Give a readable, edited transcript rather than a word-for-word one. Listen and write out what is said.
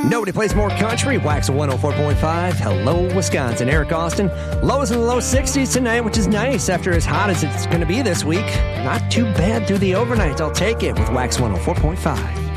Nobody plays more country. Wax 104.5. Hello, Wisconsin. Eric Austin. Lows in the low 60s tonight, which is nice after as hot as it's going to be this week. Not too bad through the overnight. I'll take it with Wax 104.5.